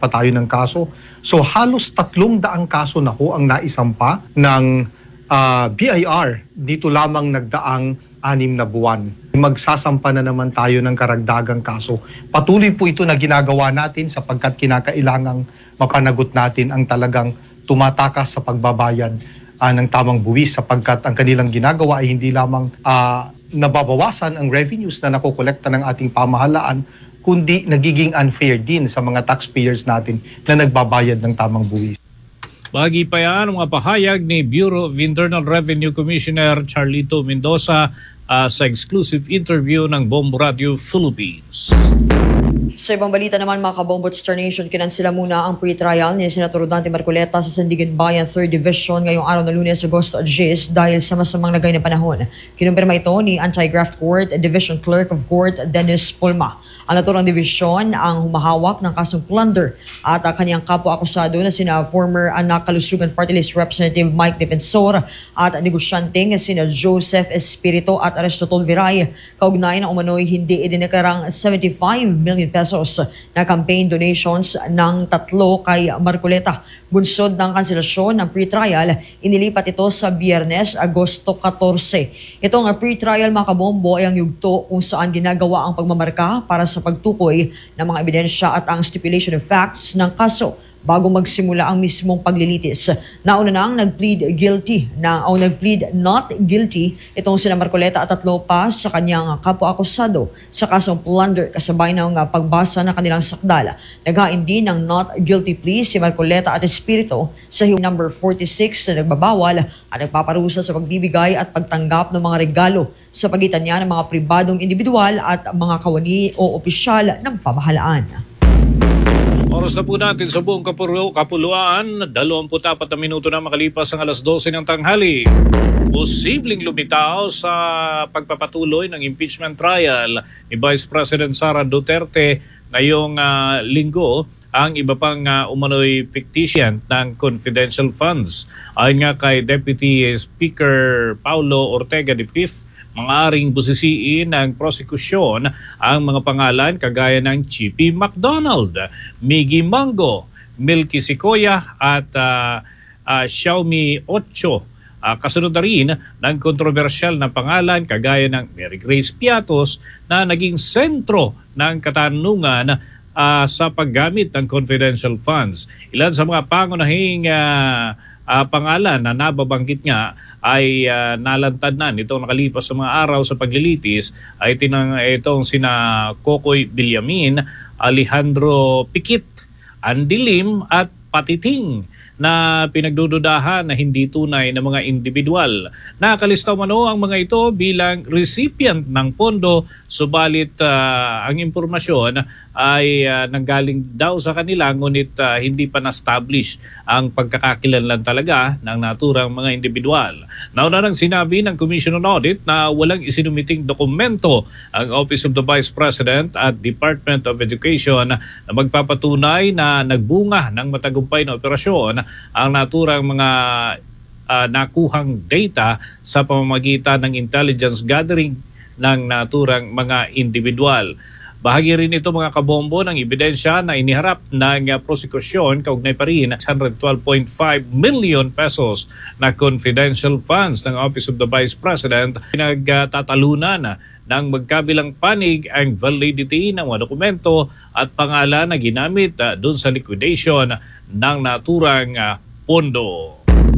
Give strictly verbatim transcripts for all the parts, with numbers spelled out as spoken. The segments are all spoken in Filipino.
pa tayo ng kaso. So halos tatlong daang kaso na ho ang naisampa ng uh, B I R dito lamang nagdaang anim na buwan. Magsasampa na naman tayo ng karagdagang kaso. Patuloy po ito na ginagawa natin sapagkat kinakailangang mapanagot natin ang talagang tumatakas sa pagbabayad uh, ng tamang buwis sapagkat ang kanilang ginagawa ay hindi lamang uh, nababawasan ang revenues na nakokolekta ng ating pamahalaan, kundi nagiging unfair din sa mga taxpayers natin na nagbabayad ng tamang buwis. Bahagi pa yan ang mga pahayag ni Bureau of Internal Revenue Commissioner Charlito Mendoza uh, sa exclusive interview ng Bombo Radio Philippines. Sa ibang balita naman mga kabombo at Star Nation, kinansila muna ang pre-trial ni Senator Dante Marcoleta sa Sandigan Bayan third Division ngayong araw na Lunes, Agosto diyes dahil sa masamang lagay na panahon. Kinumpirma ito ni Anti-Graft Court Division Clerk of Court Dennis Pulma. Ang naturang division ang humahawak ng kasong plunder at uh, kanyang kapwa-akusado na sina former anak Kalusugan Party List Representative Mike Defensor at negosyanteng sina Joseph Espirito at Aristotol Viray. Kaugnay ng umano'y hindi idineklarang seventy-five million pesos na campaign donations ng tatlo kay Marcoleta. Bunsod ng kanselasyon ng pre-trial, inilipat ito sa Biyernes, Agosto fourteen. Itong pre-trial mga kabombo ay ang yugto kung saan ginagawa ang pagmamarka para sa pagtukoy ng mga ebidensya at ang stipulation of facts ng kaso bago magsimula ang mismong paglilitis. Nauna nang nag-plead guilty na o nag-plead not guilty itong sina Marcoleta at tatlo pa sa kanyang kapwa-akusado sa kasong plunder kasabay ng pagbasa ng kanilang sakdala. Naghain din ng not guilty plea si Marcoleta at Espirito sa Hiwag number forty-six na nagbabawal at nagpaparusa sa pagbibigay at pagtanggap ng mga regalo sa pagitan niya ng mga pribadong individual at mga kawani o opisyal ng pamahalaan. Oras na po natin sa buong kapulu kapuluan, dalawampu't apat na minuto na makalipas ang alas dose ng tanghali. Posibleng lumitaw sa pagpapatuloy ng impeachment trial ni Vice President Sara Duterte ngayong uh, linggo ang iba pang uh, umano'y fictitious ng confidential funds. Ayon nga kay Deputy Speaker Paulo Ortega de Pif, maaaring busisiin ng prosekusyon ang mga pangalan kagaya ng Chippy McDonald, Miggy Mango, Milky Sequoia at uh, uh, Xiaomi Ocho. Uh, kasunod na rin ng kontrobersyal na pangalan kagaya ng Mary Grace Piatos na naging sentro ng katanungan uh, sa paggamit ng confidential funds. Ilan sa mga pangunahing uh, Uh, pangalan na nababanggit nga ay uh, nalantad na nitong nakalipas sa mga araw sa paglilitis ay tinang itong sina Kokoy Villamin, Alejandro Piquit, Andy Lim at Patiting na pinagdududahan na hindi tunay na mga individual. Nakalistaw mano ang mga ito bilang recipient ng pondo, subalit uh, ang impormasyon ay uh, nanggaling daw sa kanila ngunit uh, hindi pa na-establish ang pagkakakilanlan talaga ng naturang mga individual. Nauna nang sinabi ng Commission on Audit na walang isinumiting dokumento ang Office of the Vice President at Department of Education na magpapatunay na nagbunga ng matagumpay na operasyon ang naturang mga uh, nakuhang data sa pamamagitan ng intelligence gathering ng naturang mga individual. Bahagi rin ito mga kabombo ng ebidensya na iniharap ng uh, prosekusyon kaugnay pa rin one hundred twelve point five million pesos na confidential funds ng Office of the Vice President. Pinagtatalunan uh, ng magkabilang panig ang validity ng mga dokumento at pangalan na ginamit uh, doon sa liquidation ng naturang uh, pondo.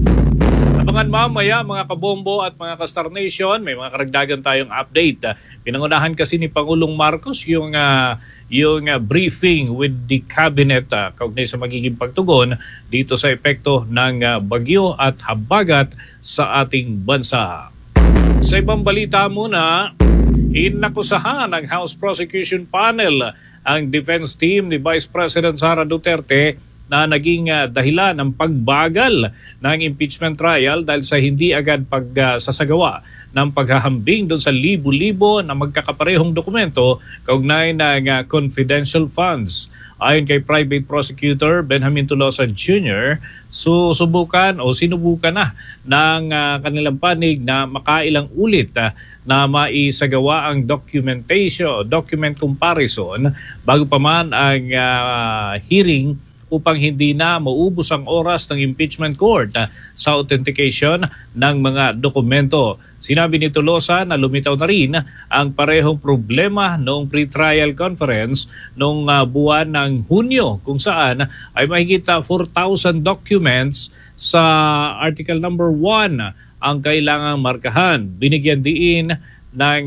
Abangan mamaya mga kabombo at mga ka-Star Nation, may mga karagdagan tayong update. Pinangunahan kasi ni Pangulong Marcos yung, uh, yung uh, briefing with the cabinet uh, kaugnay sa magiging pagtugon dito sa epekto ng uh, bagyo at habagat sa ating bansa. Sa ibang balita muna, inakusahan ng House Prosecution Panel ang defense team ni Vice President Sara Duterte na naging uh, dahilan ng pagbagal ng impeachment trial dahil sa hindi agad pagsasagawa uh, ng paghahambing doon sa libo-libo na magkakaparehong dokumento kaugnay ng uh, confidential funds. Ayon kay Private Prosecutor Benjamin Tolosa Junior, susubukan o sinubukan na ng uh, kanilang panig na makailang ulit uh, na maisagawa ang documentation, document comparison bago pa man ang uh, hearing upang hindi na maubos ang oras ng impeachment court uh, sa authentication ng mga dokumento. Sinabi ni Tolosa na lumitaw na rin ang parehong problema noong pre-trial conference noong uh, buwan ng Hunyo kung saan ay mahigit four thousand documents sa article number one ang kailangang markahan. Binigyan diin ng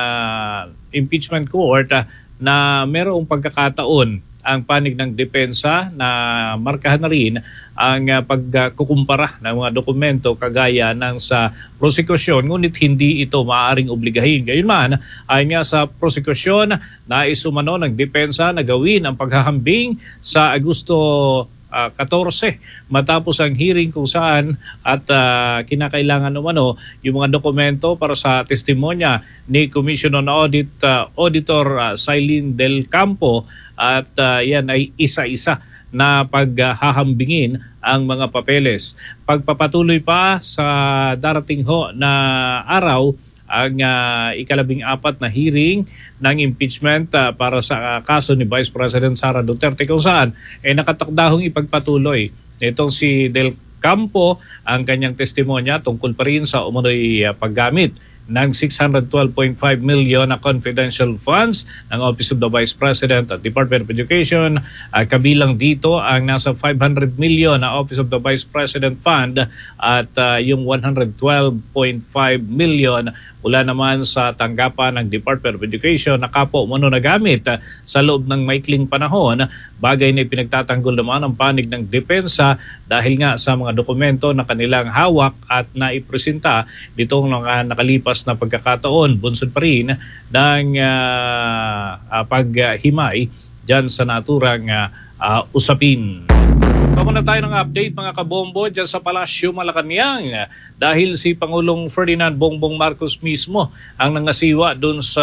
uh, impeachment court uh, na mayroong pagkakataon ang panig ng depensa na markahan na rin ang uh, pagkukumpara ng mga dokumento kagaya ng sa prosekusyon, ngunit hindi ito maaaring obligahin. Gayunman, ayon nga sa prosekusyon, nais umano ng depensa na gawin ang paghahambing sa Agosto Uh, fourteen matapos ang hearing kung saan at uh, kinakailangan umano yung mga dokumento para sa testimonya ni Commission on Audit uh, Auditor uh, Silene Del Campo at uh, yan ay isa-isa na paghahambingin ang mga papeles. Pagpapatuloy pa sa darating ho na araw ang uh, ikalabing apat na hearing ng impeachment uh, para sa uh, kaso ni Vice President Sara Duterte kung saan eh, nakatakdahong ipagpatuloy itong si Del Campo ang kanyang testimonya tungkol pa rin sa umunoy uh, paggamit ng six hundred twelve point five million na confidential funds ng Office of the Vice President at Department of Education. Uh, kabilang dito ang nasa five hundred million na Office of the Vice President Fund at uh, yung one hundred twelve point five million mula naman sa tanggapan ng Department of Education na kapo umano nagamit uh, sa loob ng maikling panahon, bagay na ipinagtatanggol naman ang panig ng depensa dahil nga sa mga dokumento na kanilang hawak at naipresenta ditong uh, nakalipas na pagkakataon, bunsod pa rin ng uh, uh, paghimay dyan sa naturang uh, uh, usapin. Pamuna tayo ng update mga kabombo dyan sa Palasyo Malacanang dahil si Pangulong Ferdinand Bongbong Marcos mismo ang nangasiwa dun sa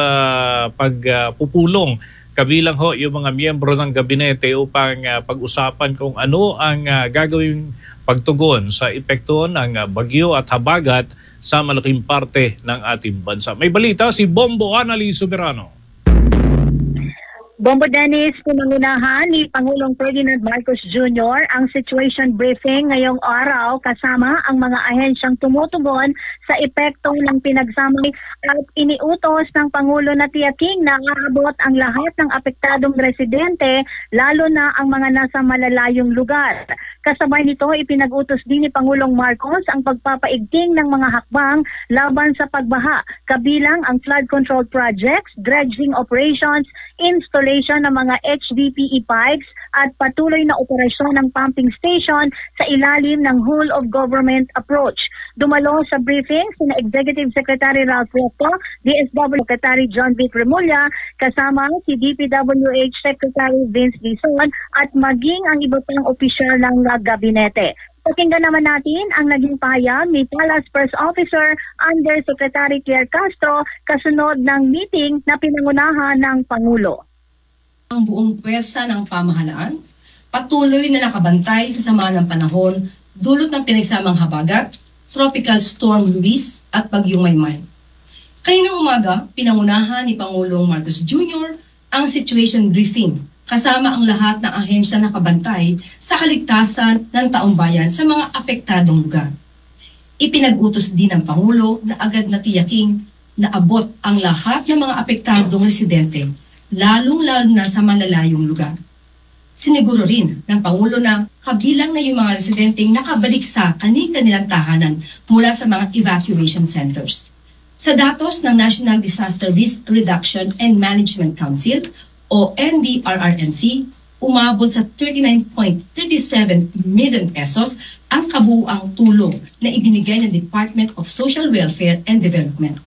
pagpupulong uh, kabilang ho yung mga miyembro ng gabinete upang uh, pag-usapan kung ano ang uh, gagawing pagtugon sa epekto ng uh, bagyo at habagat sa malaking parte ng ating bansa. May balita si Bombo Annalise Soberano. Bombo Dennis, pinangunahan ni Pangulong Ferdinand Marcos Junior ang situation briefing ngayong araw kasama ang mga ahensyang tumutugon sa epekto ng pinagsamay at iniutos ng Pangulo na tiyaking na aabot ang lahat ng apektadong residente lalo na ang mga nasa malalayong lugar. Kasabay nito, ipinag-utos din ni Pangulong Marcos ang pagpapaigting ng mga hakbang laban sa pagbaha, kabilang ang flood control projects, dredging operations, installation ng mga H D P E pipes at patuloy na operasyon ng pumping station sa ilalim ng whole of government approach. Dumalo sa briefing sina Executive Secretary Ralph Recto, D S W Secretary John Vic Remulla, kasama si D P W H Secretary Vince Dizon at maging ang iba pang opisyal ng gabinete. Pakinggan naman natin ang naging pahayag ni Palace First Officer Undersecretary Claire Castro kasunod ng meeting na pinangunahan ng Pangulo. Ang buong pwersa ng pamahalaan patuloy na nakabantay sa sama ng panahon dulot ng pinagsamang habagat, Tropical Storm Luis at Bagyong Maymay. Kaninang umaga, pinangunahan ni Pangulong Marcos Junior ang situation briefing kasama ang lahat ng ahensya na nakabantay sa kaligtasan ng taong bayan sa mga apektadong lugar. Ipinag-utos din ng Pangulo na agad na tiyaking na abot ang lahat ng mga apektadong residente, lalong-lalo na sa malalayong lugar. Siniguro rin ng Pangulo na kabilang na yung mga residenteng nakabalik sa kani-kanilang tahanan mula sa mga evacuation centers. Sa datos ng National Disaster Risk Reduction and Management Council o N D R R M C, umabot sa thirty-nine point three seven million pesos ang kabuuang tulong na ibinigay ng Department of Social Welfare and Development.